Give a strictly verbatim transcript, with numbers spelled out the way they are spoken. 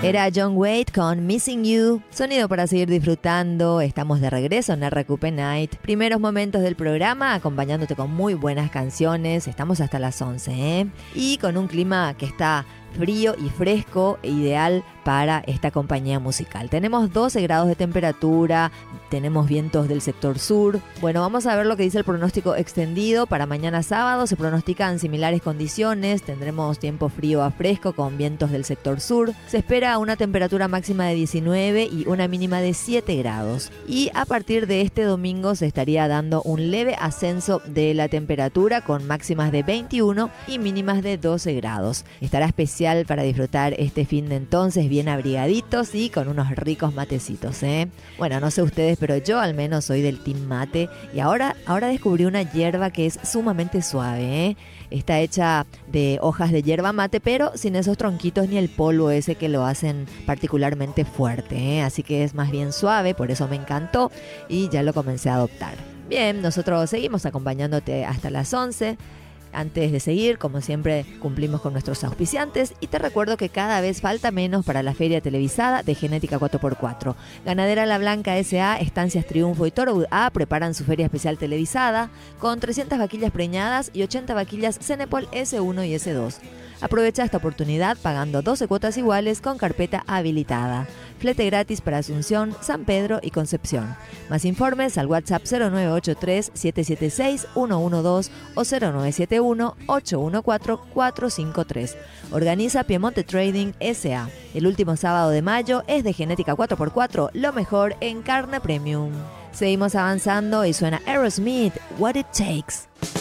Era John Waite con Missing You. Sonido para seguir disfrutando. Estamos de regreso en R Q P Night. Primeros momentos del programa acompañándote con muy buenas canciones. Estamos hasta las once, ¿eh? Y con un clima que está frío y fresco, ideal para esta compañía musical. Tenemos doce grados de temperatura, tenemos vientos del sector sur. Bueno, vamos a ver lo que dice el pronóstico extendido. Para mañana sábado se pronostican similares condiciones. Tendremos tiempo frío a fresco con vientos del sector sur. Se espera una temperatura máxima de diecinueve y una mínima de siete grados. Y a partir de este domingo se estaría dando un leve ascenso de la temperatura con máximas de veintiuno y mínimas de doce grados. Estará especial para disfrutar este fin de entonces bien abrigaditos y con unos ricos matecitos, ¿eh? Bueno, no sé ustedes, pero yo al menos soy del team mate y ahora, ahora descubrí una hierba que es sumamente suave, ¿eh? Está hecha de hojas de hierba mate, pero sin esos tronquitos ni el polvo ese que lo hacen particularmente fuerte, ¿eh? Así que es más bien suave, por eso me encantó y ya lo comencé a adoptar. Bien, nosotros seguimos acompañándote hasta las once. Antes de seguir, como siempre, cumplimos con nuestros auspiciantes y te recuerdo que cada vez falta menos para la feria televisada de Genética cuatro por cuatro. Ganadera La Blanca S A, Estancias Triunfo y Toro A preparan su feria especial televisada con trescientas vaquillas preñadas y ochenta vaquillas Cenepol S uno y S dos. Aprovecha esta oportunidad pagando doce cuotas iguales con carpeta habilitada. Flete gratis para Asunción, San Pedro y Concepción. Más informes al WhatsApp cero nueve ocho tres, siete siete seis, uno uno dos o cero nueve siete uno, ocho uno cuatro, cuatro cinco tres. Organiza Piemonte Trading S A. El último sábado de mayo es de Genética cuatro por cuatro, lo mejor en carne premium. Seguimos avanzando y suena Aerosmith, What It Takes.